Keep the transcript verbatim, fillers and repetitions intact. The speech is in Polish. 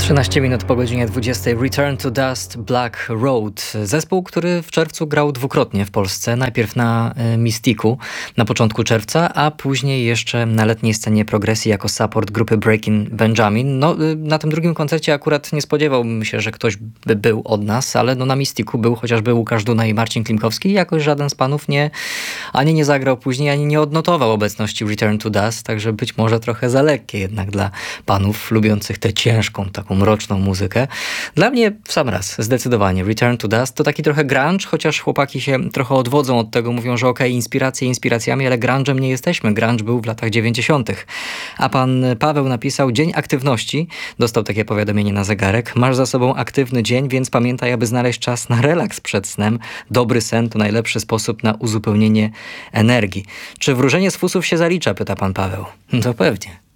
trzynaście minut po godzinie dwudziestej. Return to Dust, Black Road. Zespół, który w czerwcu grał dwukrotnie w Polsce. Najpierw na Mystiku na początku czerwca, a później jeszcze na letniej scenie progresji jako support grupy Breaking Benjamin. No, na tym drugim koncercie akurat nie spodziewałbym się, że ktoś by był od nas, ale no na Mystiku był chociażby Łukasz Duna i Marcin Klimkowski i jakoś żaden z panów nie, ani nie zagrał później, ani nie odnotował obecności Return to Dust, także być może trochę za lekkie jednak dla panów lubiących tę ciężką, taką mroczną muzykę. Dla mnie w sam raz, zdecydowanie. Return to Dust to taki trochę grunge, chociaż chłopaki się trochę odwodzą od tego, mówią, że okej, okay, inspiracje inspiracjami, ale grunge'em nie jesteśmy. Grunge był w latach dziewięćdziesiątych. A pan Paweł napisał: Dzień aktywności. Dostał takie powiadomienie na zegarek. Masz za sobą aktywny dzień, więc pamiętaj, aby znaleźć czas na relaks przed snem. Dobry sen to najlepszy sposób na uzupełnienie energii. Czy wróżenie z fusów się zalicza? Pyta pan Paweł. To pewnie.